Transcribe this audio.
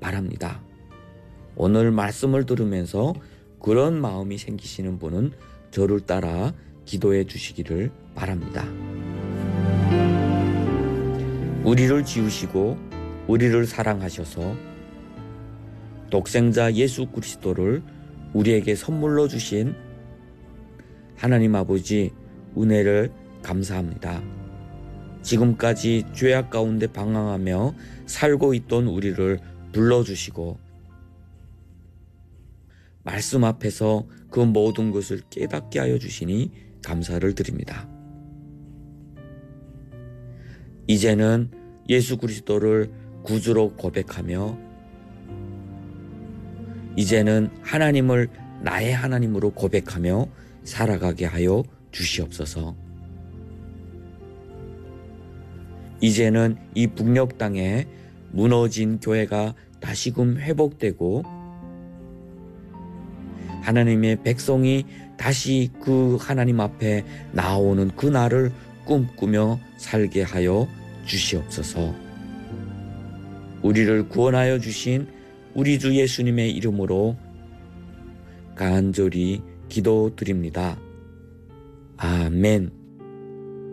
바랍니다. 오늘 말씀을 들으면서 그런 마음이 생기시는 분은 저를 따라 기도해 주시기를 바랍니다. 우리를 지으시고 우리를 사랑하셔서 독생자 예수 그리스도를 우리에게 선물로 주신 하나님 아버지 은혜를 감사합니다. 지금까지 죄악 가운데 방황하며 살고 있던 우리를 불러주시고 말씀 앞에서 그 모든 것을 깨닫게 하여 주시니 감사를 드립니다. 이제는 예수 그리스도를 구주로 고백하며 이제는 하나님을 나의 하나님으로 고백하며 살아가게 하여 주시옵소서. 이제는 이 북녘 땅에 무너진 교회가 다시금 회복되고 하나님의 백성이 다시 그 하나님 앞에 나오는 그 날을 꿈꾸며 살게 하여 주시옵소서. 우리를 구원하여 주신 우리 주 예수님의 이름으로 간절히 기도드립니다. 아멘.